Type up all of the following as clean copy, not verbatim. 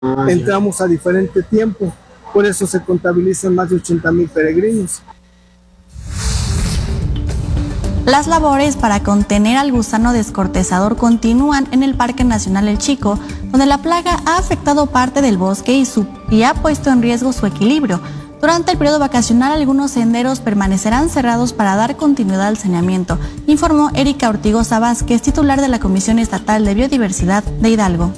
entramos a diferente tiempo, por eso se contabilizan más de 80,000 peregrinos. Las labores para contener al gusano descortezador continúan en el Parque Nacional El Chico, donde la plaga ha afectado parte del bosque y ha puesto en riesgo su equilibrio. Durante el periodo vacacional, algunos senderos permanecerán cerrados para dar continuidad al saneamiento, informó Erika Ortigosa Vázquez, titular de la Comisión Estatal de Biodiversidad de Hidalgo.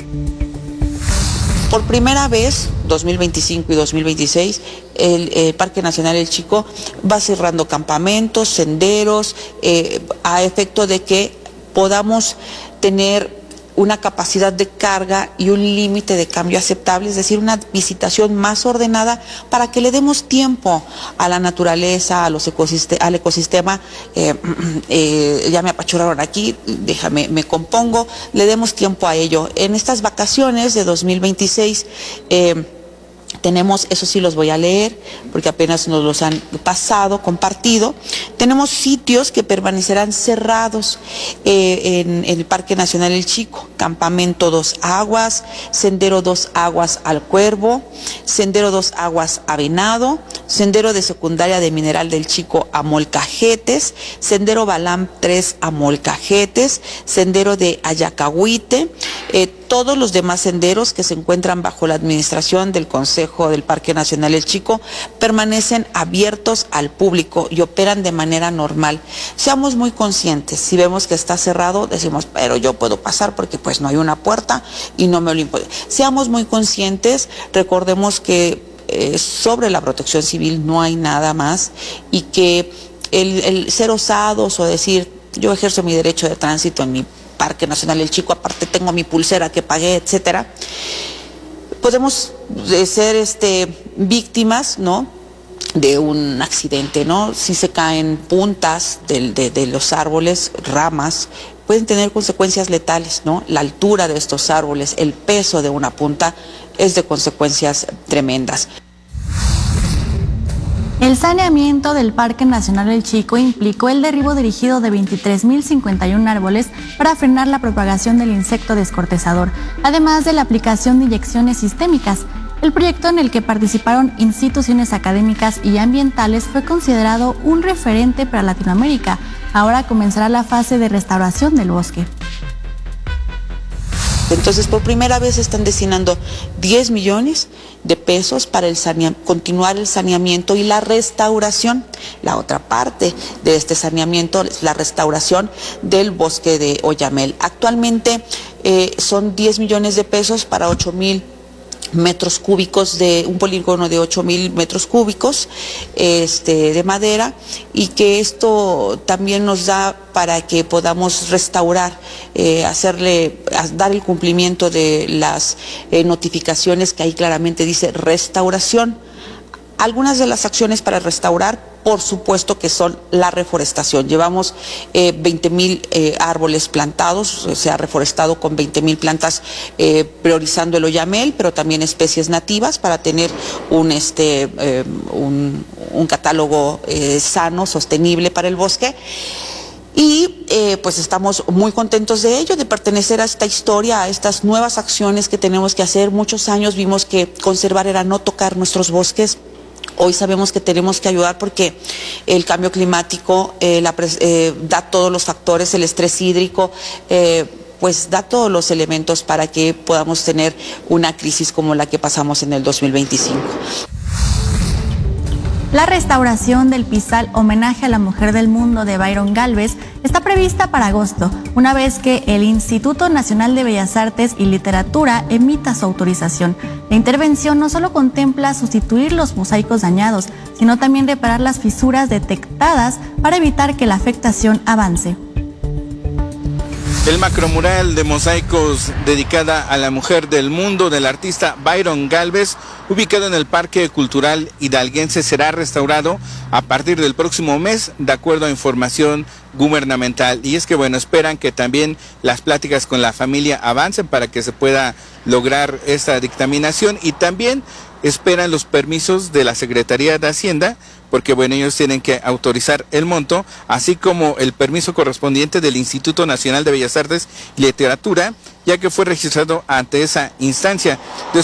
Por primera vez, 2025 y 2026, el Parque Nacional El Chico va cerrando campamentos, senderos, a efecto de que podamos tener una capacidad de carga y un límite de cambio aceptable, es decir, una visitación más ordenada para que le demos tiempo a la naturaleza, al ecosistema. Ya me apachurraron aquí, déjame, me compongo, le demos tiempo a ello. En estas vacaciones de 2026, tenemos, eso sí los voy a leer, porque apenas nos los han compartido. Tenemos sitios que permanecerán cerrados en el Parque Nacional El Chico: Campamento Dos Aguas, Sendero Dos Aguas al Cuervo, Sendero Dos Aguas a Venado, Sendero de Secundaria de Mineral del Chico a Molcajetes, Sendero Balam 3 a Molcajetes, Sendero de Ayacahuite, todos los demás senderos que se encuentran bajo la administración del Consejo del Parque Nacional El Chico permanecen abiertos al público y operan de manera normal. Seamos muy conscientes, si vemos que está cerrado, decimos, pero yo puedo pasar porque pues no hay una puerta y no me lo impone. Seamos muy conscientes, recordemos que sobre la protección civil no hay nada más, y que el ser osados o decir, yo ejerzo mi derecho de tránsito en mi Parque Nacional El Chico, aparte tengo mi pulsera que pagué, etcétera, podemos ser víctimas, ¿no?, de un accidente, ¿no? Si se caen puntas de los árboles, ramas, pueden tener consecuencias letales, ¿no? La altura de estos árboles, el peso de una punta es de consecuencias tremendas. El saneamiento del Parque Nacional El Chico implicó el derribo dirigido de 23.051 árboles para frenar la propagación del insecto descortezador, además de la aplicación de inyecciones sistémicas. El proyecto, en el que participaron instituciones académicas y ambientales, fue considerado un referente para Latinoamérica. Ahora comenzará la fase de restauración del bosque. Entonces, por primera vez están destinando 10 millones de pesos para continuar el saneamiento y la restauración. La otra parte de este saneamiento es la restauración del bosque de Oyamel. Actualmente son 10 millones de pesos para 8,000 metros cúbicos de un polígono de 8,000 metros cúbicos de madera, y que esto también nos da para que podamos restaurar, dar el cumplimiento de las notificaciones que ahí claramente dice restauración. Algunas de las acciones para restaurar, por supuesto, que son la reforestación. Llevamos 20,000 árboles plantados, se ha reforestado con 20,000 plantas, priorizando el oyamel, pero también especies nativas, para tener un catálogo sano, sostenible para el bosque. Y pues estamos muy contentos de ello, de pertenecer a esta historia, a estas nuevas acciones que tenemos que hacer. Muchos años vimos que conservar era no tocar nuestros bosques. Hoy sabemos que tenemos que ayudar porque el cambio climático da todos los factores, el estrés hídrico, pues da todos los elementos para que podamos tener una crisis como la que pasamos en el 2025. La restauración del Pizal Homenaje a la Mujer del Mundo de Byron Gálvez está prevista para agosto, una vez que el Instituto Nacional de Bellas Artes y Literatura emita su autorización. La intervención no solo contempla sustituir los mosaicos dañados, sino también reparar las fisuras detectadas para evitar que la afectación avance. El macromural de mosaicos dedicada a la mujer del mundo del artista Byron Gálvez, ubicado en el Parque Cultural Hidalguense, será restaurado a partir del próximo mes, de acuerdo a información gubernamental. Y es que, bueno, esperan que también las pláticas con la familia avancen para que se pueda lograr esta dictaminación, y también esperan los permisos de la Secretaría de Hacienda, porque bueno, ellos tienen que autorizar el monto, así como el permiso correspondiente del Instituto Nacional de Bellas Artes y Literatura, ya que fue registrado ante esa instancia.